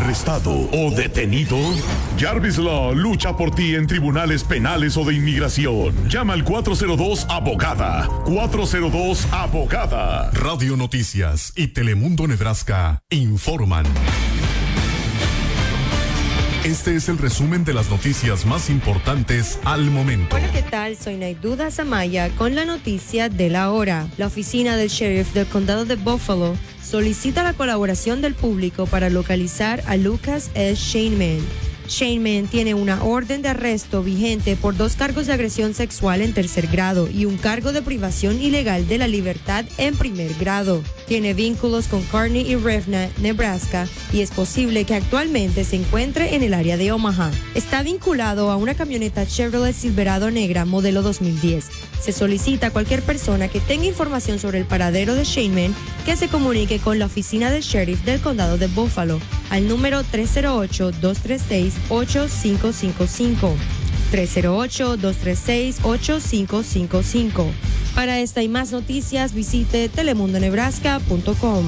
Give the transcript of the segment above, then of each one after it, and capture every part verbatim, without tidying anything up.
arrestado o detenido? Jarvis Law lucha por ti en tribunales penales o de inmigración. Llama al cuatro cero dos abogada. cuatro cero dos abogada. Radio Noticias y Telemundo Nebraska informan. Este es el resumen de las noticias más importantes al momento. Hola, ¿qué tal? Soy Naiduda Zamaya con la noticia de la hora. La oficina del sheriff del condado de Buffalo solicita la colaboración del público para localizar a Lucas S. Shaneman. Shaneman tiene una orden de arresto vigente por dos cargos de agresión sexual en tercer grado y un cargo de privación ilegal de la libertad en primer grado. Tiene vínculos con Kearney y Revna, Nebraska, y es posible que actualmente se encuentre en el área de Omaha. Está vinculado a una camioneta Chevrolet Silverado negra modelo dos mil diez. Se solicita a cualquier persona que tenga información sobre el paradero de Shaneman que se comunique con la oficina del sheriff del condado de Buffalo al número tres cero ocho, dos tres seis, ocho cinco cinco cinco. tres cero ocho, dos tres seis, ocho cinco cinco cinco. Para esta y más noticias, visite telemundo nebraska punto com.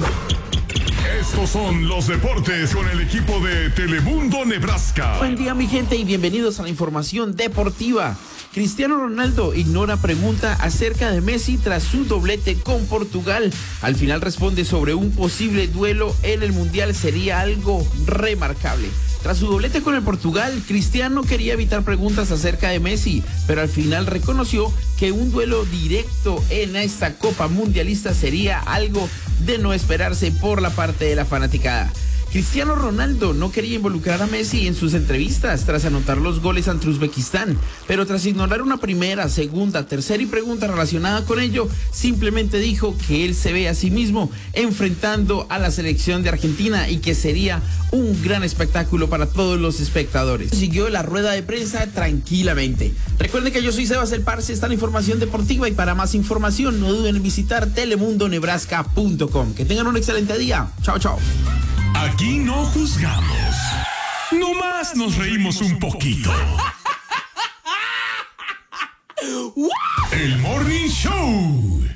Estos son los deportes con el equipo de Telemundo Nebraska. Buen día, mi gente, y bienvenidos a la información deportiva. Cristiano Ronaldo ignora pregunta acerca de Messi tras su doblete con Portugal. Al final responde sobre un posible duelo en el Mundial. Sería algo remarcable. Tras su doblete con el Portugal, Cristiano quería evitar preguntas acerca de Messi, pero al final reconoció que un duelo directo en esta Copa Mundialista sería algo de no esperarse por la parte de la fanaticada. Cristiano Ronaldo no quería involucrar a Messi en sus entrevistas tras anotar los goles ante Uzbekistán, pero tras ignorar una primera, segunda, tercera y pregunta relacionada con ello, simplemente dijo que él se ve a sí mismo enfrentando a la selección de Argentina y que sería un gran espectáculo para todos los espectadores. Siguió la rueda de prensa tranquilamente. Recuerden que yo soy Sebas El Parce, está la información deportiva, y para más información no duden en visitar telemundo nebraska punto com. Que tengan un excelente día. Chao, chao. Aquí no juzgamos, nomás nos reímos un poquito. El Morning Show.